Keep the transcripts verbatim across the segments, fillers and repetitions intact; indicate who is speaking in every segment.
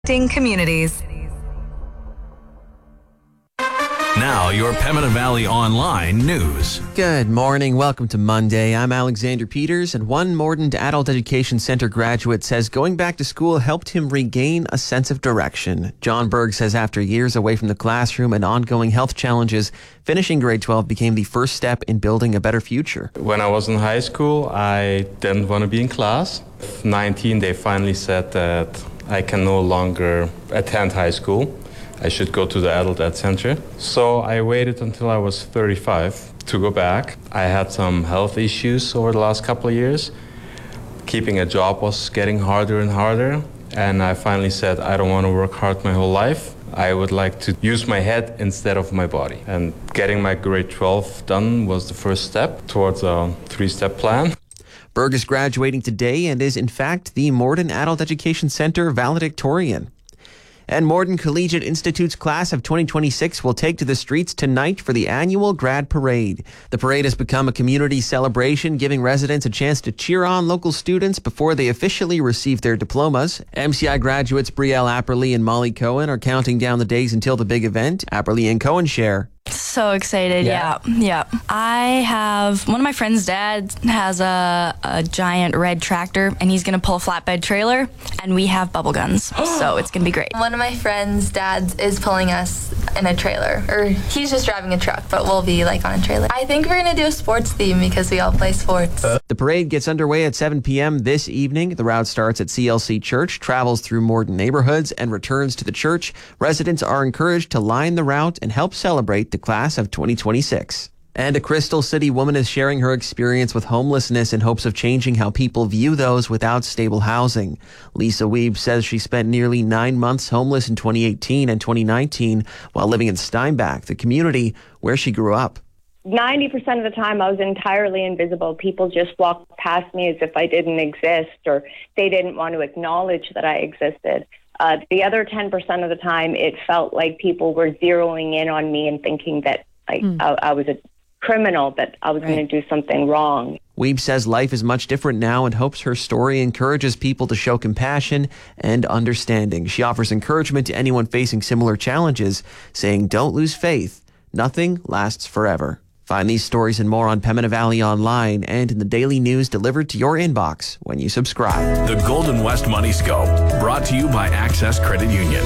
Speaker 1: Communities.
Speaker 2: Now, your Pembina Valley Online news.
Speaker 3: Good morning. Welcome to Monday. I'm Alexander Peters, and one Morden Adult Education Centre graduate says going back to school helped him regain a sense of direction. John Berg says after years away from the classroom and ongoing health challenges, finishing grade twelve became the first step in building a better future.
Speaker 4: When I was in high school, I didn't want to be in class. At nineteen, they finally said that I can no longer attend high school. I should go to the Adult Ed Center. So I waited until I was thirty-five to go back. I had some health issues over the last couple of years. Keeping a job was getting harder and harder. And I finally said, I don't want to work hard my whole life. I would like to use my head instead of my body. And getting my grade twelve done was the first step towards a three-step plan.
Speaker 3: Berg is graduating today and is, in fact, the Morden Adult Education Centre valedictorian. And Morden Collegiate Institute's class of twenty twenty-six will take to the streets tonight for the annual Grad Parade. The parade has become a community celebration, giving residents a chance to cheer on local students before they officially receive their diplomas. M C I graduates Brielle Apperly and Molly Cohen are counting down the days until the big event. Apperly and Cohen share.
Speaker 5: So excited, yeah. yeah, yeah. I have, one of my friend's dad has a, a giant red tractor, and he's going to pull a flatbed trailer, and we have bubble guns, so it's going to be great.
Speaker 6: One of my friend's dads is pulling us in a trailer, or he's just driving a truck, but we'll be like on a trailer. I think we're going to do a sports theme because we all play sports.
Speaker 3: The parade gets underway at seven p.m. this evening. The route starts at C L C Church, travels through Morden neighborhoods, and returns to the church. Residents are encouraged to line the route and help celebrate the class of twenty twenty-six. And a Crystal City woman is sharing her experience with homelessness in hopes of changing how people view those without stable housing. Lisa Weeb says she spent nearly nine months homeless in twenty eighteen and twenty nineteen while living in Steinbach, the community where she grew up.
Speaker 7: ninety percent of the time I was entirely invisible. People just walked past me as if I didn't exist, or they didn't want to acknowledge that I existed. Uh, the other ten percent of the time, it felt like people were zeroing in on me and thinking that like, mm. I, I was a criminal, that I was right. going to do something wrong.
Speaker 3: Weeb says life is much different now and hopes her story encourages people to show compassion and understanding. She offers encouragement to anyone facing similar challenges, saying, "Don't lose faith. Nothing lasts forever." Find these stories and more on Pembina Valley Online and in the daily news delivered to your inbox when you subscribe.
Speaker 2: The Golden West Money Scope, brought to you by Access Credit Union.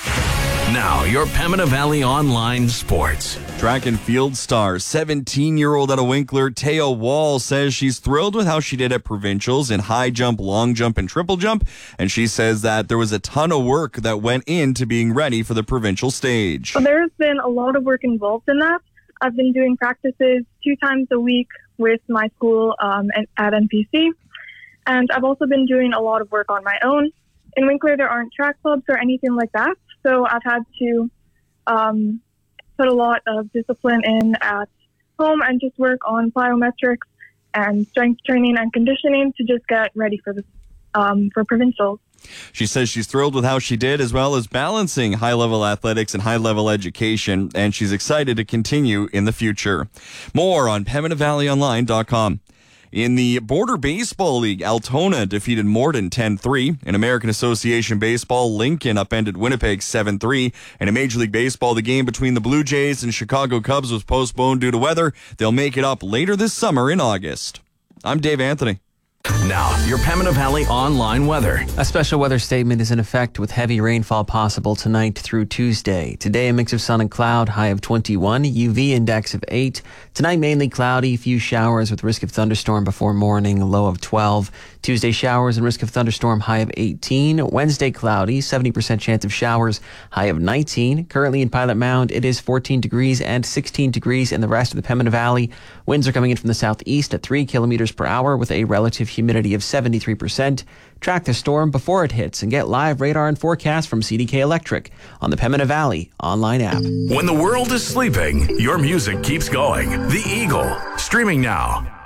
Speaker 2: Now, your Pembina Valley Online sports.
Speaker 8: Track and field star, seventeen-year-old out of Winkler, Taya Wall, says she's thrilled with how she did at provincials in high jump, long jump, and triple jump. And she says that there was a ton of work that went into being ready for the provincial stage.
Speaker 9: Well, there's been a lot of work involved in that. I've been doing practices two times a week with my school um, at N P C. And I've also been doing a lot of work on my own. In Winkler, there aren't track clubs or anything like that. So I've had to um, put a lot of discipline in at home and just work on plyometrics and strength training and conditioning to just get ready for the um, for provincials.
Speaker 8: She says she's thrilled with how she did, as well as balancing high-level athletics and high-level education, and she's excited to continue in the future. More on Pembina Valley Online dot com. In the Border Baseball League, Altona defeated Morden ten three. In American Association Baseball, Lincoln upended Winnipeg seven three. And in Major League Baseball, the game between the Blue Jays and Chicago Cubs was postponed due to weather. They'll make it up later this summer in August. I'm Dave Anthony.
Speaker 2: Now, your Pembina Valley Online weather.
Speaker 3: A special weather statement is in effect with heavy rainfall possible tonight through Tuesday. Today, a mix of sun and cloud, high of twenty-one, U V index of eight. Tonight, mainly cloudy, few showers with risk of thunderstorm before morning, low of twelve. Tuesday, showers and risk of thunderstorm, high of eighteen. Wednesday, cloudy, seventy percent chance of showers, high of nineteen. Currently in Pilot Mound, it is fourteen degrees and sixteen degrees in the rest of the Pembina Valley. Winds are coming in from the southeast at three kilometers per hour with a relative humidity of seventy-three percent. Track the storm before it hits and get live radar and forecast from C D K Electric on the Pembina Valley online app.
Speaker 2: When the world is sleeping, your music keeps going. The Eagle, streaming now.